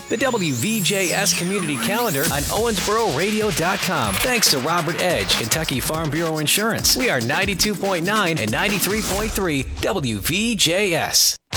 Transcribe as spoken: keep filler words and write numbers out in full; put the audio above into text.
the W V J S Community Calendar on Owensboro Radio dot com. Thanks to Robert Edge, Kentucky Farm Bureau Insurance. We are ninety-two point nine and ninety-three point three W V J S.